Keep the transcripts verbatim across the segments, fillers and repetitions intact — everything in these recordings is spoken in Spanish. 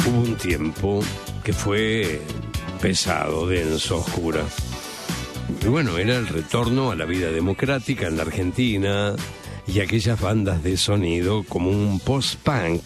Hubo un tiempo que fue pesado, denso, oscura. Y bueno, era el retorno a la vida democrática en la Argentina y aquellas bandas de sonido como un post-punk,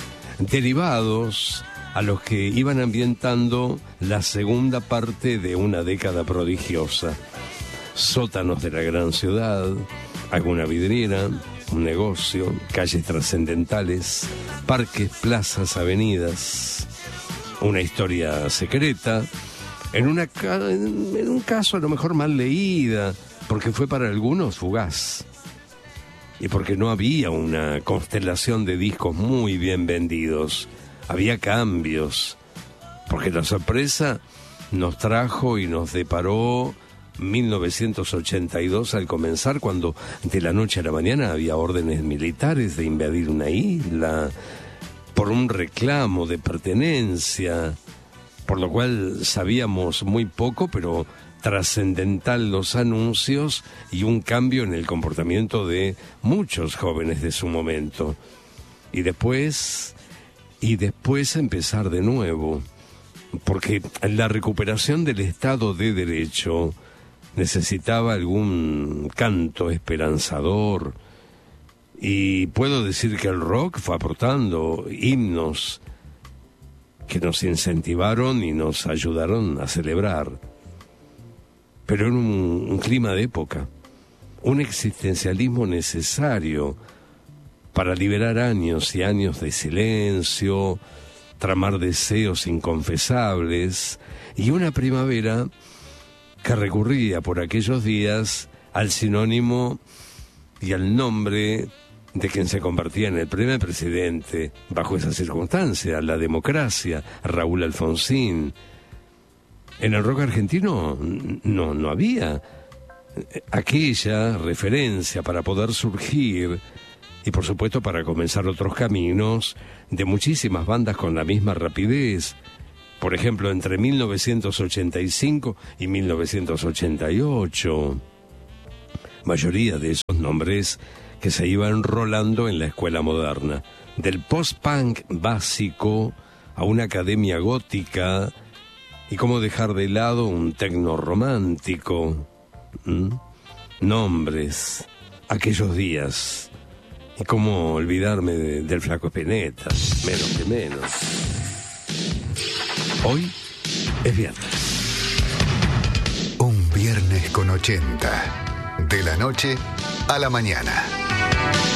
derivados a los que iban ambientando la segunda parte de una década prodigiosa. Sótanos de la gran ciudad, alguna vidriera, un negocio, calles trascendentales, parques, plazas, avenidas, una historia secreta, en, una, en un caso a lo mejor mal leída, porque fue para algunos fugaz, y porque no había una constelación de discos muy bien vendidos, había cambios, porque la sorpresa nos trajo y nos deparó mil novecientos ochenta y dos al comenzar, cuando de la noche a la mañana había órdenes militares de invadir una isla por un reclamo de pertenencia, por lo cual sabíamos muy poco, pero trascendental los anuncios y un cambio en el comportamiento de muchos jóvenes de su momento. Y después, y después empezar de nuevo, porque la recuperación del Estado de Derecho necesitaba algún canto esperanzador, y puedo decir que el rock fue aportando himnos que nos incentivaron y nos ayudaron a celebrar. Pero en un, un clima de época, un existencialismo necesario para liberar años y años de silencio, tramar deseos inconfesables, y una primavera que recurría por aquellos días al sinónimo y al nombre de quien se convertía en el primer presidente bajo esa circunstancia, la democracia, Raúl Alfonsín. En el rock argentino no, no había aquella referencia para poder surgir y por supuesto para comenzar otros caminos de muchísimas bandas con la misma rapidez. Por ejemplo, entre mil novecientos ochenta y cinco y mil novecientos ochenta y ocho, mayoría de esos nombres que se iban rolando en la escuela moderna, del post-punk básico a una academia gótica, y cómo dejar de lado un tecno romántico. ¿Mm? Nombres, aquellos días, y cómo olvidarme de, del Flaco Spinetta, menos que menos. Hoy es viernes. Un viernes con ochenta, de la noche a la mañana.